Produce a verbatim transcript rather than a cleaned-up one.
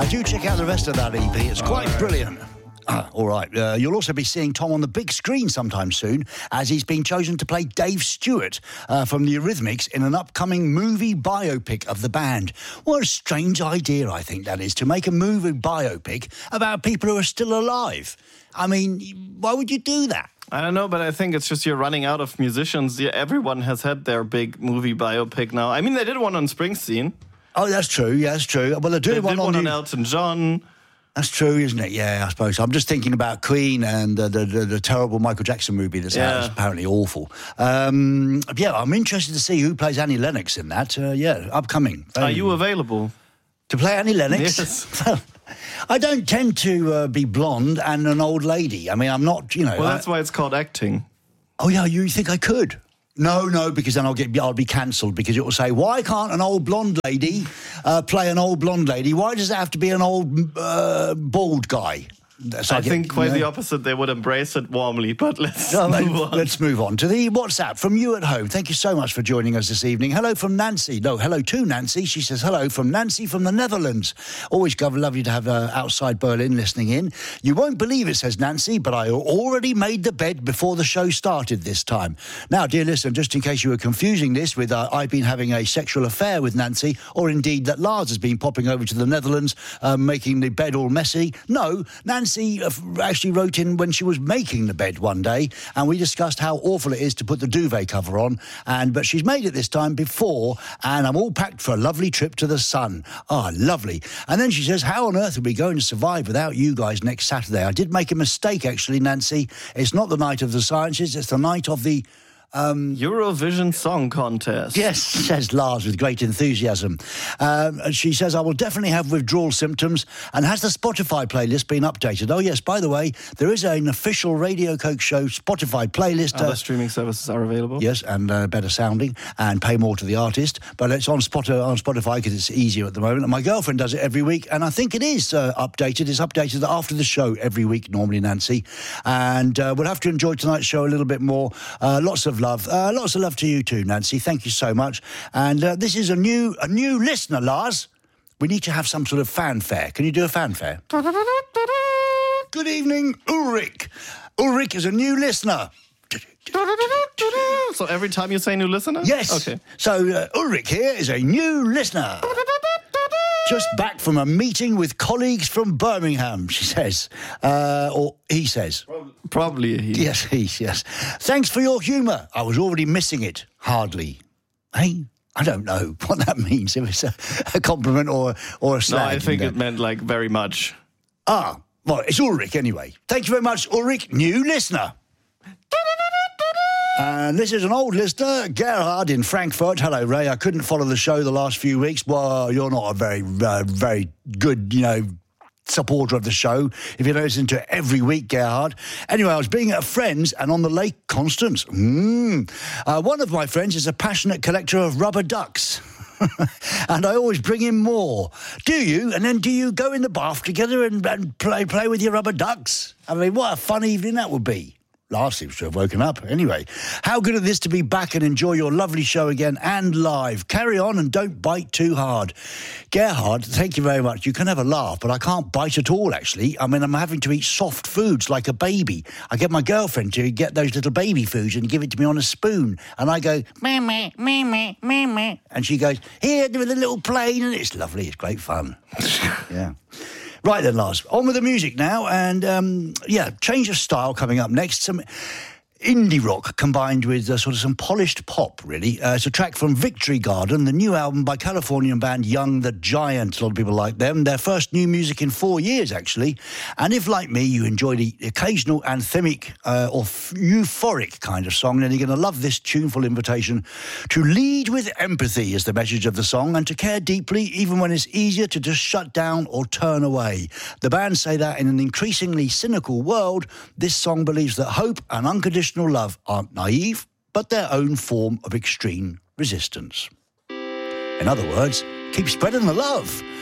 Do check out the rest of that E P. It's quite right. brilliant. Ah, all right. Uh, you'll also be seeing Tom on the big screen sometime soon, as he's been chosen to play Dave Stewart uh, from the Eurythmics in an upcoming movie biopic of the band. What a strange idea, I think, that is, to make a movie biopic about people who are still alive. I mean, why would you do that? I don't know, but I think it's just you're running out of musicians. Yeah, everyone has had their big movie biopic now. I mean, they did one on Springsteen. Oh, that's true. Yeah, that's true. Well, they're doing they one, did on, one on the... Elton John. That's true, isn't it? Yeah, I suppose. I'm just thinking about Queen and uh, the, the the terrible Michael Jackson movie that's yeah. out. It's apparently awful. Um, yeah, I'm interested to see who plays Annie Lennox in that. Uh, yeah, upcoming. Um, Are you available? To play Annie Lennox? Yes. Well, I don't tend to uh, be blonde and an old lady. I mean, I'm not, you know... Well, that's I... why it's called acting. Oh, yeah, you think I could? No, no, because then I'll get I'll be cancelled because it will say, why can't an old blonde lady uh, play an old blonde lady? Why does it have to be an old uh, bald guy? So I, I get, think quite you know, the opposite. They would embrace it warmly, but let's no, move on. Let's move on to the WhatsApp from you at home. Thank you so much for joining us this evening. Hello from Nancy. No, hello to Nancy. She says, hello from Nancy from the Netherlands. Always lovely to have uh, outside Berlin listening in. You won't believe it, says Nancy, but I already made the bed before the show started this time. Now, dear listener, just in case you were confusing this with uh, I've been having a sexual affair with Nancy, or indeed that Lars has been popping over to the Netherlands, uh, making the bed all messy. No, Nancy actually wrote in when she was making the bed one day, and we discussed how awful it is to put the duvet cover on, and but she's made it this time before, and I'm all packed for a lovely trip to the sun. Ah, lovely. And then she says, how on earth are we going to survive without you guys next Saturday? I did make a mistake, actually, Nancy. It's not the night of the sciences, it's the night of the... Um, Eurovision Song Contest. Yes, says Lars with great enthusiasm. Um, and she says, I will definitely have withdrawal symptoms. And has the Spotify playlist been updated? Oh, yes, by the way, there is an official Radio Coke Show Spotify playlist. Other uh, streaming services are available. Yes, and uh, better sounding and pay more to the artist. But it's on, Spot- on Spotify because it's easier at the moment. And my girlfriend does it every week. And I think it is uh, updated. It's updated after the show every week, normally, Nancy. And uh, we'll have to enjoy tonight's show a little bit more. Uh, lots of love. Uh, lots of love to you too, Nancy. Thank you so much. And uh, this is a new a new listener, Lars. We need to have some sort of fanfare. Can you do a fanfare? Good evening, Ulrich. Ulrich is a new listener. So every time you say new listener? Yes. Okay. So uh, Ulrich here is a new listener. Just back from a meeting with colleagues from Birmingham, she says. Uh, or he says. Probably a he. Yes, he, yes. Thanks for your humour. I was already missing it. Hardly. Hey? I don't know what that means. If it's a, a compliment or, or a slag. No, I think it meant, like, very much. Ah, well, it's Ulrich anyway. Thank you very much, Ulrich. New listener. And this is an old listener, Gerhard in Frankfurt. Hello, Ray. I couldn't follow the show the last few weeks. Well, you're not a very, uh, very good, you know, supporter of the show if you don't listen to it every week, Gerhard. Anyway, I was being at a friend's and on the Lake Constance. Mm. Uh, one of my friends is a passionate collector of rubber ducks. And I always bring him more. Do you? And then do you go in the bath together and, and play play with your rubber ducks? I mean, what a fun evening that would be. Lars seems to have woken up. Anyway, how good is this to be back and enjoy your lovely show again and live. Carry on and don't bite too hard. Gerhard, thank you very much. You can have a laugh, but I can't bite at all, actually. I mean, I'm having to eat soft foods like a baby. I get my girlfriend to get those little baby foods and give it to me on a spoon. And I go, meh, meh, meh, meh, meh, meh. And she goes, here, with a little plane. And it's lovely. It's great fun. Yeah. Right then, Lars, on with the music now, and, um, yeah, change of style coming up next. Some indie rock combined with uh, sort of some polished pop, really. Uh, it's a track from Victory Garden, the new album by Californian band Young the Giant. A lot of people like them. Their first new music in four years, actually. And if, like me, you enjoy the occasional anthemic uh, or f- euphoric kind of song, then you're going to love this tuneful invitation to lead with empathy is the message of the song, and to care deeply even when it's easier to just shut down or turn away. The band say that in an increasingly cynical world, this song believes that hope and unconditional love aren't naive, but their own form of extreme resistance. In other words, keep spreading the love.